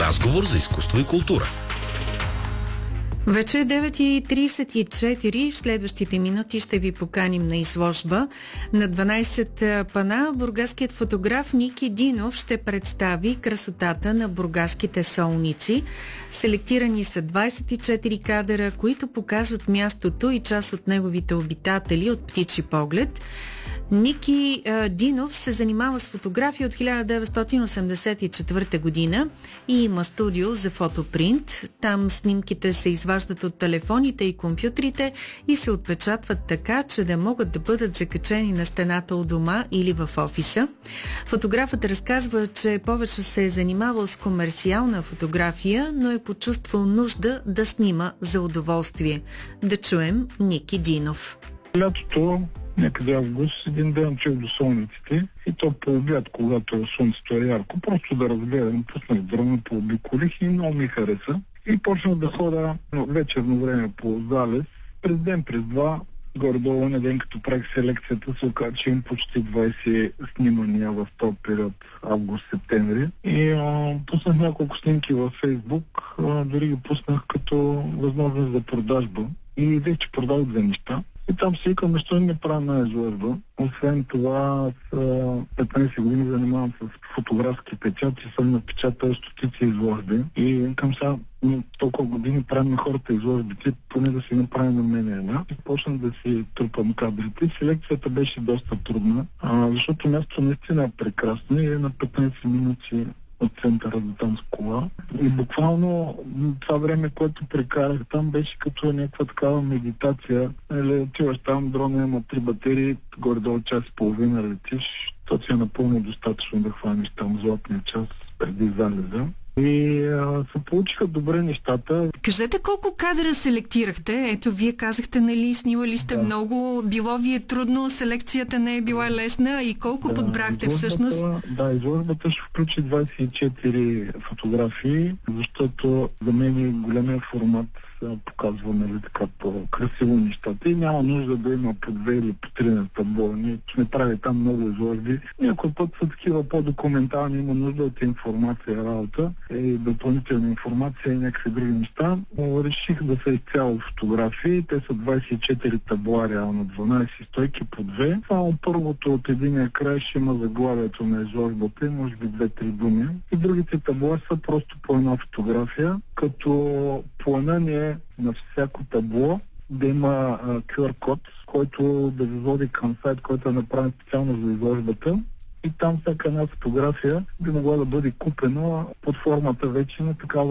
Разговор за изкуство и култура. Вече е 9:34. В следващите минути ще ви поканим на изложба. На 12 пана бургаският фотограф Ники Динов ще представи красотата на бургаските солници. Селектирани са 24 кадъра, които показват мястото и част от неговите обитатели от птичи поглед. Ники Динов се занимава с фотография от 1984 година и има студио за фотопринт. Там снимките се изваждат от телефоните и компютрите и се отпечатват така, че да могат да бъдат закачени на стената у дома или в офиса. Фотографът разказва, че повече се е занимавал с комерциална фотография, но е почувствал нужда да снима за удоволствие. Да чуем Ники Динов. Лятото, някъде август, един ден чух до солниците и то по обяд, когато слънцето е ярко, просто да разгледам, пуснах дрона, пообиколих и много ми хареса. И почнах да хода вечерно време по залез. През ден, през два, горе-долу на ден, като правих селекцията, се оказа, че им почти 20 снимания в този период, август-септември. И пуснах няколко снимки във Фейсбук, дори ги пуснах като възможност за продажба. И вече продах две неща. И там си викам, защо не правя на изложба. Освен това, с 15 години занимавам с фотографски печат и съм напечатал стотици изложби. И към сега толкова години правим на хората изложбите, поне да си направим на мен една. И почнах да си трупам кадрите. Селекцията беше доста трудна, защото мястото наистина е прекрасно и е на 15 минути от центъра до там с кола. И буквално това време, което прекарах там, беше като някаква такава медитация. Отиваш там, дрона има 3 батерии, горе-долу час и половина летиш. То си е напълно достатъчно да хванеш там златния час преди залеза. И се получиха добре нещата. Кажете колко кадра селектирахте? Ето, вие казахте, нали, снимали сте много, било ви е трудно, селекцията не е била лесна и колко подбрахте всъщност? Да, изложбата ще включи 24 фотографии, защото за мен е големия формат показва, нали, така по-красиво нещата и няма нужда да има по 2 или по 3 на табло. Ние сме правили там много изложби. Някой път са такива по-документални, има нужда от информация, работа и допълнителна информация и някакви други неща. Но реших да са изцяло фотографии. Те са 24 табла, реално 12 стойки по 2. Само първото от единия край ще има заглавието на изложбата и може би 2-3 думи. И другите табла са просто по една фотография, като плана ни е на всяко табло да има QR код, който да ви води към сайт, който е направен специално за изложбата. И там всяка една фотография би могла да бъде купена под формата вече на такава